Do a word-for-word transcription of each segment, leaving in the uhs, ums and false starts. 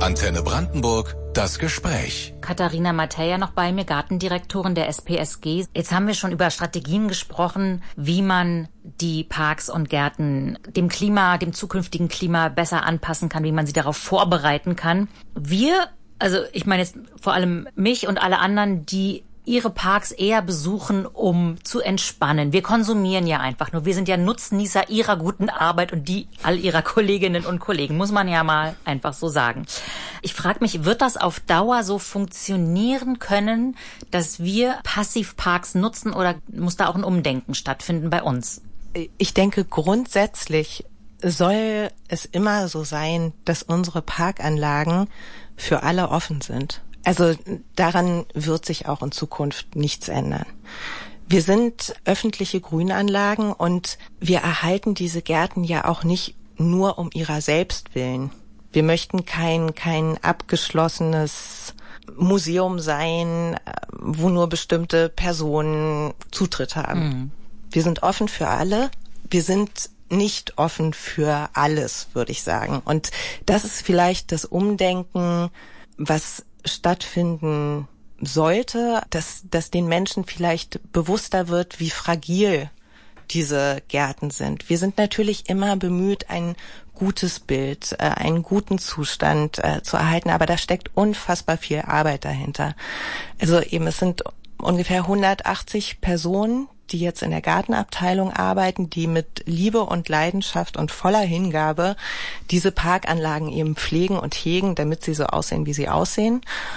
Antenne Brandenburg, das Gespräch. Katharina Mateja noch bei mir, Gartendirektorin der S P S G. Jetzt haben wir schon über Strategien gesprochen, wie man die Parks und Gärten dem Klima, dem zukünftigen Klima besser anpassen kann, wie man sie darauf vorbereiten kann. Wir, also ich meine jetzt vor allem mich und alle anderen, die ihre Parks eher besuchen, um zu entspannen. Wir konsumieren ja einfach nur. Wir sind ja Nutznießer ihrer guten Arbeit und die all ihrer Kolleginnen und Kollegen, muss man ja mal einfach so sagen. Ich frage mich, wird das auf Dauer so funktionieren können, dass wir Passivparks nutzen, oder muss da auch ein Umdenken stattfinden bei uns? Ich denke, grundsätzlich soll es immer so sein, dass unsere Parkanlagen für alle offen sind. Also daran wird sich auch in Zukunft nichts ändern. Wir sind öffentliche Grünanlagen und wir erhalten diese Gärten ja auch nicht nur um ihrer selbst willen. Wir möchten kein, kein abgeschlossenes Museum sein, wo nur bestimmte Personen Zutritt haben. Mhm. Wir sind offen für alle. Wir sind nicht offen für alles, würde ich sagen. Und das ist vielleicht das Umdenken, was stattfinden sollte, dass, dass den Menschen vielleicht bewusster wird, wie fragil diese Gärten sind. Wir sind natürlich immer bemüht, ein gutes Bild, äh, einen guten Zustand äh, zu erhalten, aber da steckt unfassbar viel Arbeit dahinter. Also eben, es sind ungefähr hundertachtzig Personen, die jetzt in der Gartenabteilung arbeiten, die mit Liebe und Leidenschaft und voller Hingabe diese Parkanlagen eben pflegen und hegen, damit sie so aussehen, wie sie aussehen.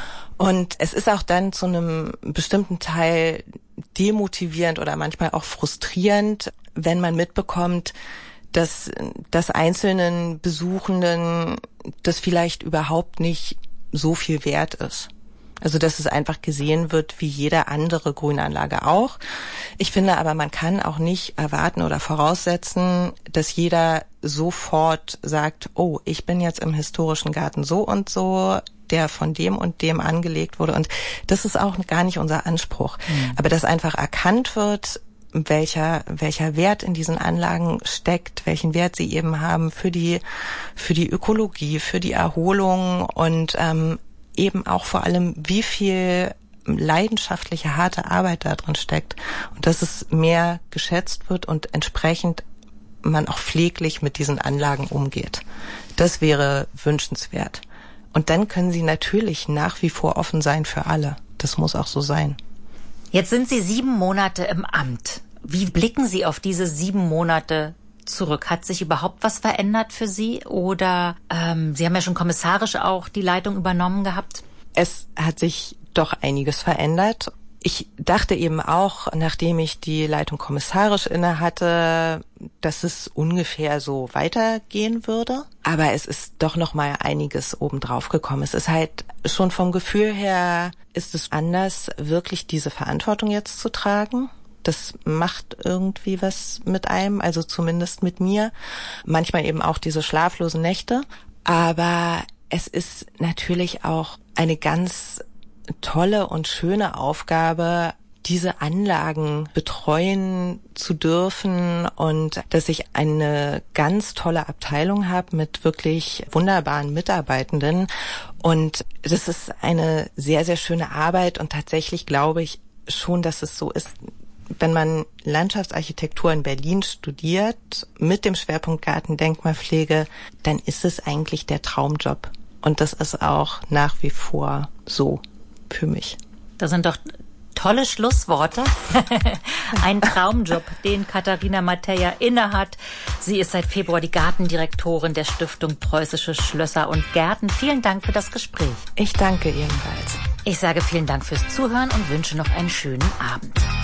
Und es ist auch dann zu einem bestimmten Teil demotivierend oder manchmal auch frustrierend, wenn man mitbekommt, dass, dass einzelnen Besuchenden das vielleicht überhaupt nicht so viel wert ist. Also dass es einfach gesehen wird wie jede andere Grünanlage auch. Ich finde aber, man kann auch nicht erwarten oder voraussetzen, dass jeder sofort sagt, oh, ich bin jetzt im historischen Garten so und so, der von dem und dem angelegt wurde. Und das ist auch gar nicht unser Anspruch. Mhm. Aber dass einfach erkannt wird, welcher welcher Wert in diesen Anlagen steckt, welchen Wert sie eben haben für die für die Ökologie, für die Erholung und ähm, eben auch vor allem, wie viel leidenschaftliche, harte Arbeit da drin steckt. Und dass es mehr geschätzt wird und entsprechend man auch pfleglich mit diesen Anlagen umgeht. Das wäre wünschenswert. Und dann können sie natürlich nach wie vor offen sein für alle. Das muss auch so sein. Jetzt sind Sie sieben Monate im Amt. Wie blicken Sie auf diese sieben Monate zurück? Hat sich überhaupt was verändert für Sie? Oder ähm, Sie haben ja schon kommissarisch auch die Leitung übernommen gehabt. Es hat sich doch einiges verändert. Ich dachte eben auch, nachdem ich die Leitung kommissarisch inne hatte, dass es ungefähr so weitergehen würde. Aber es ist doch noch mal einiges obendrauf gekommen. Es ist halt schon vom Gefühl her, ist es anders, wirklich diese Verantwortung jetzt zu tragen. Das macht irgendwie was mit einem, also zumindest mit mir. Manchmal eben auch diese schlaflosen Nächte. Aber es ist natürlich auch eine ganz tolle und schöne Aufgabe, diese Anlagen betreuen zu dürfen und dass ich eine ganz tolle Abteilung habe mit wirklich wunderbaren Mitarbeitenden. Und das ist eine sehr, sehr schöne Arbeit und tatsächlich glaube ich schon, dass es so ist, wenn man Landschaftsarchitektur in Berlin studiert, mit dem Schwerpunkt Gartendenkmalpflege, dann ist es eigentlich der Traumjob. Und das ist auch nach wie vor so für mich. Das sind doch tolle Schlussworte. Ein Traumjob, den Katharina Mateja innehat. Sie ist seit Februar die Gartendirektorin der Stiftung Preußische Schlösser und Gärten. Vielen Dank für das Gespräch. Ich danke ebenfalls. Ich sage vielen Dank fürs Zuhören und wünsche noch einen schönen Abend.